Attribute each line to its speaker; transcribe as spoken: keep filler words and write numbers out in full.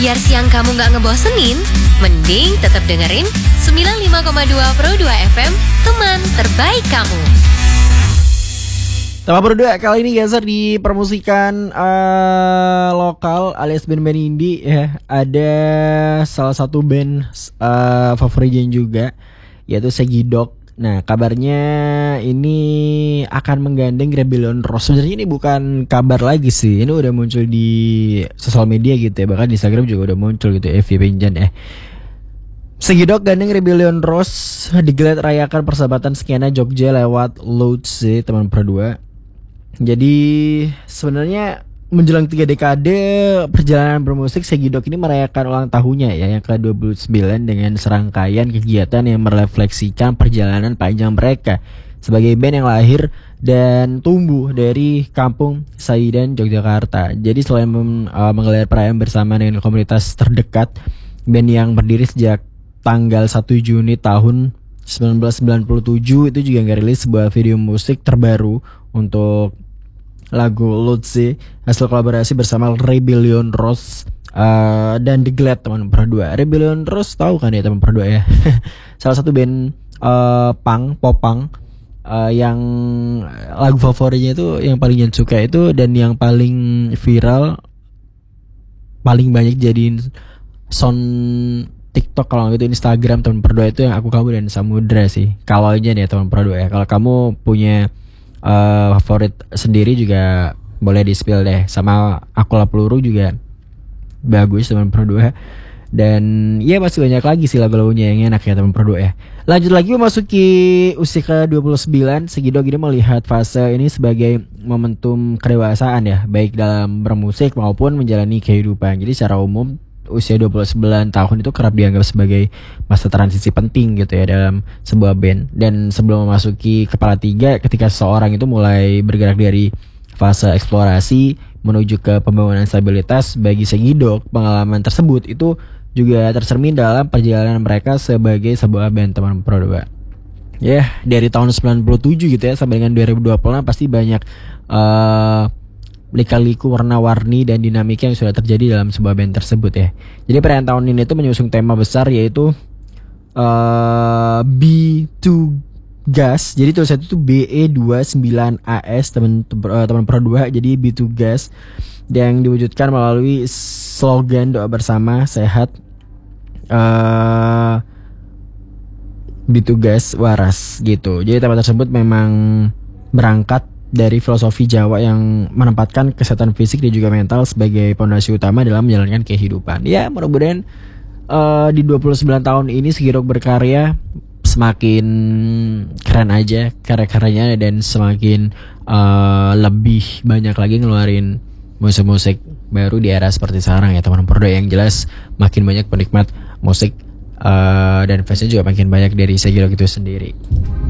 Speaker 1: Biar siang kamu gak ngebosenin, mending tetap dengerin sembilan puluh lima koma dua Pro dua F M, teman terbaik kamu.
Speaker 2: Teman berdua kali ini geser di permusikan uh, lokal alias band-band indie ya. Ada salah satu band uh, favorit Jen juga, yaitu Segidok. Nah kabarnya ini akan menggandeng Rebellion Rose. Sebenarnya ini bukan kabar lagi sih, ini udah muncul di sosial media gitu ya. Bahkan di Instagram juga udah muncul gitu ya, F Y Penjan eh Segidok gandeng Rebellion Rose digelar rayakan persahabatan skena Jogja lewat Loads sih teman berdua. Jadi sebenarnya menjelang tiga dekade perjalanan bermusik, Segidok ini merayakan ulang tahunnya ya yang ke dua puluh sembilan dengan serangkaian kegiatan yang merefleksikan perjalanan panjang mereka sebagai band yang lahir dan tumbuh dari kampung Saidan, Yogyakarta. Jadi selain mem, uh, menggelar perayaan bersama dengan komunitas terdekat, band yang berdiri sejak tanggal satu Juni tahun sembilan belas sembilan puluh tujuh itu juga ngerilis sebuah video musik terbaru untuk lagu Lutsi, hasil kolaborasi bersama Rebellion Rose uh, dan The Glad teman berdua. Rebellion Rose tahu kan ya teman berdua ya. Salah satu band uh, punk, pop punk uh, yang lagu favoritnya itu yang paling Jen suka itu dan yang paling viral, paling banyak jadiin sound TikTok kalau gitu Instagram teman berdua itu yang Aku Kamu dan Samudra sih. Kalau aja nih teman berdua ya. Kalau kamu punya Uh, favorit sendiri juga boleh di spill deh. Sama Aku Lah Peluru juga bagus teman berdua. Dan ya masih banyak lagi sih lagu-lagunya yang enak ya teman berdua ya. Lanjut lagi memasuki usia ke dua puluh sembilan, Segidok ini melihat fase ini sebagai momentum kedewasaan ya, baik dalam bermusik maupun menjalani kehidupan. Jadi secara umum usia dua puluh sembilan tahun itu kerap dianggap sebagai masa transisi penting gitu ya dalam sebuah band. Dan sebelum memasuki kepala tiga, ketika seseorang itu mulai bergerak dari fase eksplorasi menuju ke pembangunan stabilitas, bagi Segidok pengalaman tersebut itu juga tercermin dalam perjalanan mereka sebagai sebuah band teman berdua. Ya, yeah, dari tahun sembilan puluh tujuh gitu ya sampai dengan dua ribu dua puluh enam pasti banyak uh, lika-liku warna-warni dan dinamika yang sudah terjadi dalam sebuah band tersebut ya. Jadi perayaan tahun ini tuh menyusung tema besar yaitu uh, B dua Gas. Jadi tulisan itu B E dua sembilan A S teman uh, teman berdua. Jadi B dua Gas yang diwujudkan melalui slogan doa bersama sehat uh, B dua Gas waras gitu. Jadi tema tersebut memang berangkat dari filosofi Jawa yang menempatkan kesehatan fisik dan juga mental sebagai pondasi utama dalam menjalankan kehidupan. Ya, mudah-mudahan uh, di dua puluh sembilan tahun ini Segidok berkarya semakin keren aja karya-karyanya dan semakin uh, lebih banyak lagi ngeluarin musik-musik baru di era seperti sekarang ya teman-teman berdua. Yang jelas makin banyak penikmat musik uh, dan fansnya juga makin banyak dari Segidok itu sendiri.